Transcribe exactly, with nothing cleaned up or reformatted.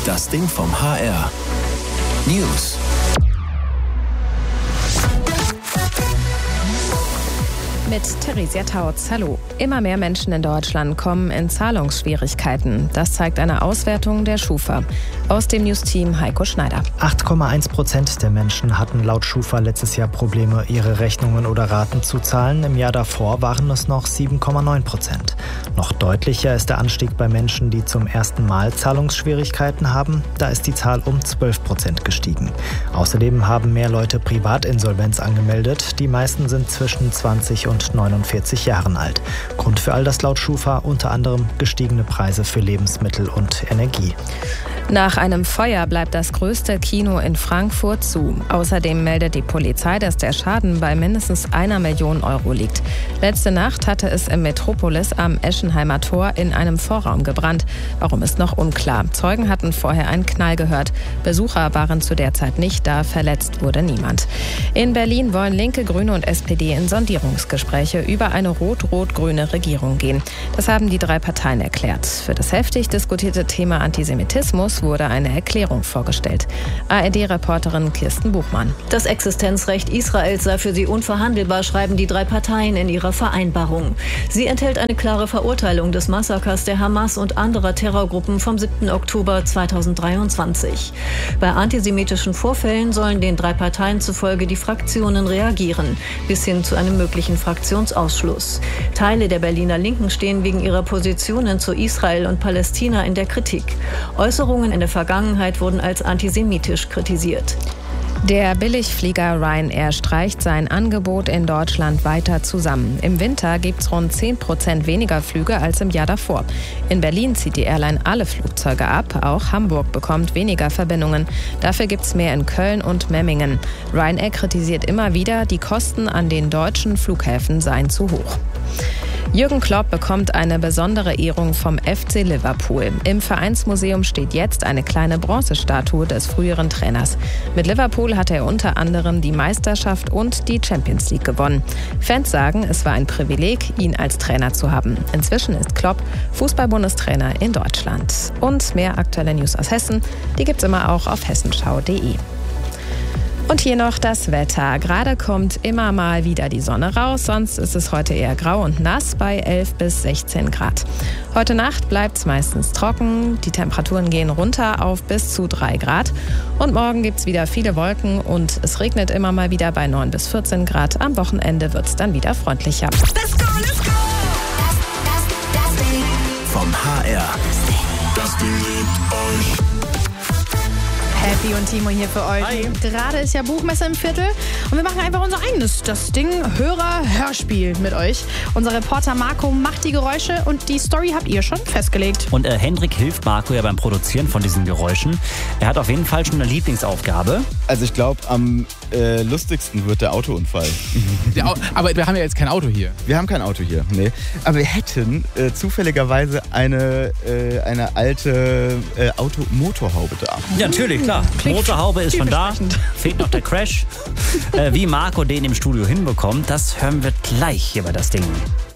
Das Ding vom H R. News. Mit Theresia Tautz. Hallo. Immer mehr Menschen in Deutschland kommen in Zahlungsschwierigkeiten. Das zeigt eine Auswertung der Schufa. Aus dem News-Team Heiko Schneider. acht Komma eins Prozent der Menschen hatten laut Schufa letztes Jahr Probleme, ihre Rechnungen oder Raten zu zahlen. Im Jahr davor waren es noch sieben Komma neun Prozent. Noch deutlicher ist der Anstieg bei Menschen, die zum ersten Mal Zahlungsschwierigkeiten haben. Da ist die Zahl um zwölf Prozent gestiegen. Außerdem haben mehr Leute Privatinsolvenz angemeldet. Die meisten sind zwischen zwanzig und neunundvierzig Jahren alt. Grund für all das laut Schufa unter anderem gestiegene Preise für Lebensmittel und Energie. Nach einem Feuer bleibt das größte Kino in Frankfurt zu. Außerdem meldet die Polizei, dass der Schaden bei mindestens einer Million Euro liegt. Letzte Nacht hatte es im Metropolis am Eschenheimer Tor in einem Vorraum gebrannt. Warum ist noch unklar. Zeugen hatten vorher einen Knall gehört. Besucher waren zu der Zeit nicht da. Verletzt wurde niemand. In Berlin wollen Linke, Grüne und S P D in Sondierungsgespräche über eine rot-rot-grüne Regierung gehen. Das haben die drei Parteien erklärt. Für das heftig diskutierte Thema Antisemitismus wurde eine Erklärung vorgestellt. A R D-Reporterin Kirsten Buchmann. Das Existenzrecht Israels sei für sie unverhandelbar, schreiben die drei Parteien in ihrer Vereinbarung. Sie enthält eine klare Verurteilung des Massakers der Hamas und anderer Terrorgruppen vom siebten Oktober zweitausenddreiundzwanzig. Bei antisemitischen Vorfällen sollen den drei Parteien zufolge die Fraktionen reagieren, bis hin zu einem möglichen Fraktionsausschluss. Teile der Berliner Linken stehen wegen ihrer Positionen zu Israel und Palästina in der Kritik. Äußerungen in der Vergangenheit wurden als antisemitisch kritisiert. Der Billigflieger Ryanair streicht sein Angebot in Deutschland weiter zusammen. Im Winter gibt es rund zehn Prozent weniger Flüge als im Jahr davor. In Berlin zieht die Airline alle Flugzeuge ab. Auch Hamburg bekommt weniger Verbindungen. Dafür gibt es mehr in Köln und Memmingen. Ryanair kritisiert immer wieder, die Kosten an den deutschen Flughäfen seien zu hoch. Jürgen Klopp bekommt eine besondere Ehrung vom F C Liverpool. Im Vereinsmuseum steht jetzt eine kleine Bronzestatue des früheren Trainers. Mit Liverpool hat er unter anderem die Meisterschaft und die Champions League gewonnen. Fans sagen, es war ein Privileg, ihn als Trainer zu haben. Inzwischen ist Klopp Fußball-Bundestrainer in Deutschland. Und mehr aktuelle News aus Hessen, die gibt's immer auch auf hessenschau punkt de. Und hier noch das Wetter. Gerade kommt immer mal wieder die Sonne raus, sonst ist es heute eher grau und nass bei elf bis sechzehn Grad. Heute Nacht bleibt es meistens trocken, die Temperaturen gehen runter auf bis zu drei Grad. Und morgen gibt es wieder viele Wolken und es regnet immer mal wieder bei neun bis vierzehn Grad. Am Wochenende wird es dann wieder freundlicher. Let's go, let's go! Das, das, das Ding vom H R. Das Ding liebt euch. Happy und Timo hier für euch. Hi. Gerade ist ja Buchmesse im Viertel und wir machen einfach unser eigenes, das Ding Hörer-Hörspiel mit euch. Unser Reporter Marco macht die Geräusche und die Story habt ihr schon festgelegt. Und äh, Hendrik hilft Marco ja beim Produzieren von diesen Geräuschen. Er hat auf jeden Fall schon eine Lieblingsaufgabe. Also ich glaube, am äh, lustigsten wird der Autounfall. Der Au- aber wir haben ja jetzt kein Auto hier. Wir haben kein Auto hier, nee. Aber wir hätten äh, zufälligerweise eine, äh, eine alte äh, Automotorhaube da. Ja, natürlich, klar. Motorhaube ist schon da. Fehlt noch der Crash. Äh, wie Marco den im Studio hinbekommt, das hören wir gleich hier bei das Ding.